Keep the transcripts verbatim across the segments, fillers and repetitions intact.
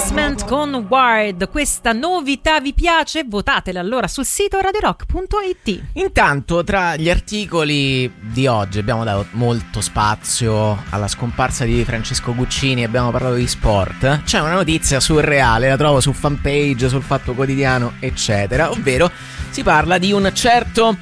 Basement con Wired. Questa novità vi piace? Votatela allora sul sito radio rock punto it. Intanto, tra gli articoli di oggi abbiamo dato molto spazio alla scomparsa di Francesco Guccini, abbiamo parlato di sport. C'è una notizia surreale, la trovo su Fanpage, sul Fatto Quotidiano, eccetera, ovvero si parla di un certo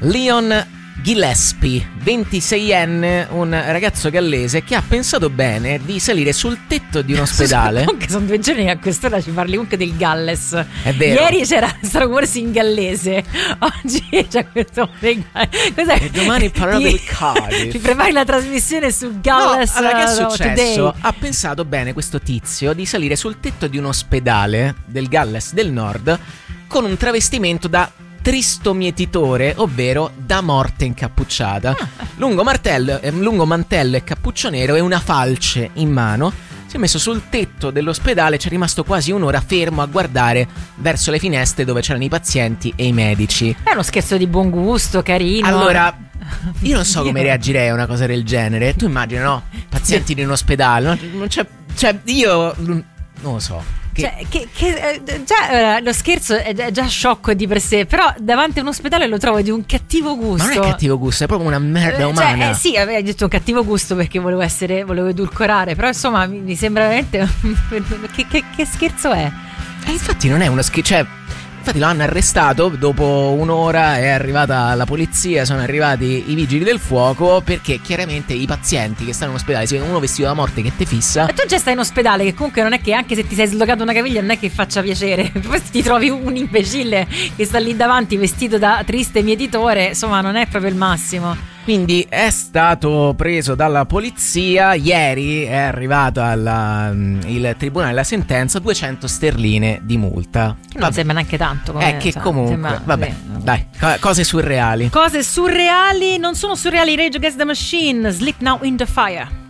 Leon Gillespie, ventiseienne, un ragazzo gallese che ha pensato bene di salire sul tetto di un ospedale. Comunque sono due giorni che a quest'ora ci parli comunque del Galles. È vero. Ieri c'era Star Wars in gallese, oggi c'è questo. Cos'è? E domani parlerò Ti- del Cardiff. Ti prepari la trasmissione su Galles? No, allora, che è uh, successo? Today. Ha pensato bene questo tizio di salire sul tetto di un ospedale del Galles del Nord con un travestimento da tristo mietitore, ovvero da morte incappucciata, ah. lungo, martello, eh, lungo mantello e cappuccio nero e una falce in mano. Si è messo sul tetto dell'ospedale, ci è rimasto quasi un'ora fermo a guardare verso le finestre dove c'erano i pazienti e i medici. È uno scherzo di buon gusto, carino. Allora, io non so come reagirei a una cosa del genere. Tu immagini, no? Pazienti di un ospedale, no? Non c'è, cioè, io non lo so. Che... Cioè, che, che, già lo scherzo è già sciocco di per sé, però davanti a un ospedale lo trovo di un cattivo gusto. Ma non è cattivo gusto, è proprio una merda umana. Cioè, eh, sì, avevi detto un cattivo gusto perché volevo essere, volevo edulcorare, però insomma mi, mi sembra veramente che, che, che scherzo è? E eh, infatti non è uno scherzo, cioè, infatti lo hanno arrestato, dopo un'ora è arrivata la polizia, sono arrivati i vigili del fuoco, perché chiaramente i pazienti che stanno in ospedale si vedono uno vestito da morte che te fissa. E tu già stai in ospedale, che comunque non è che anche se ti sei slogato una caviglia non è che faccia piacere. Poi ti trovi un imbecille che sta lì davanti vestito da triste mietitore, insomma non è proprio il massimo. Quindi è stato preso dalla polizia. Ieri è arrivato alla, il tribunale la sentenza, duecento sterline di multa. Che non sembra neanche tanto come, È che cioè, comunque sembra, vabbè, vabbè, dai, co- cose surreali. Cose surreali. Non sono surreali Rage Against the Machine, Sleep Now in the Fire.